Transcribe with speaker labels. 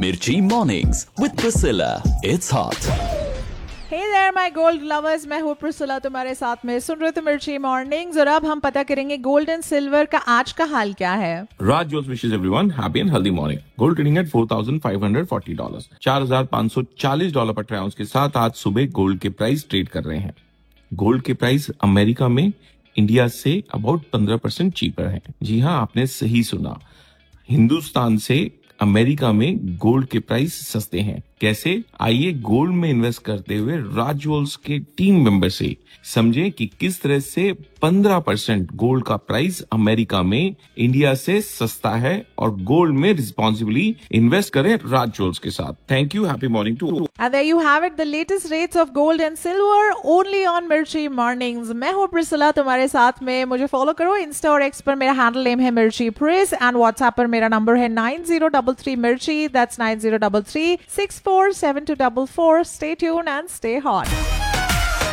Speaker 1: Mirchi Mornings with Priscilla. It's hot.
Speaker 2: Hey there my gold lovers, मैं हूँ Priscilla तुम्हारे साथ में सुन रहे थे मिर्ची मॉर्निंग्स और अब हम पता करेंगे गोल्ड एंड सिल्वर का आज का हाल क्या है।
Speaker 3: Raj Jewels wishes everyone happy and healthy morning. Gold trading at $4,540, $4,540 पर ट्राई आउंस के साथ आज सुबह गोल्ड के प्राइस ट्रेड कर रहे हैं। गोल्ड के प्राइस अमेरिका में इंडिया से अबाउट 15% चीपर है। जी हाँ, आपने सही सुना, हिंदुस्तान से अमेरिका में गोल्ड के प्राइस सस्ते हैं। कैसे? आइए गोल्ड में इन्वेस्ट करते हुए राज ज्वेल्स के टीम मेंबर से समझे कि किस तरह से 15% गोल्ड का प्राइस अमेरिका में इंडिया से सस्ता है और गोल्ड में रिस्पॉन्सिबली इन्वेस्ट करें राज ज्वेल्स के साथ। Thank you, happy morning to.
Speaker 2: And there you have it, the latest rates of gold and silver only on मिर्ची मॉर्निंग्स। मैं हूँ प्रिसिला तुम्हारे साथ में। मुझे फॉलो करो इंस्टा और एक्स पर, मेरा हैंडल नेम है मिर्ची प्रिस एंड व्हाट्सएप पर मेरा नंबर है 9033 मिर्ची, that's 9033 647244। Stay tuned and stay hot.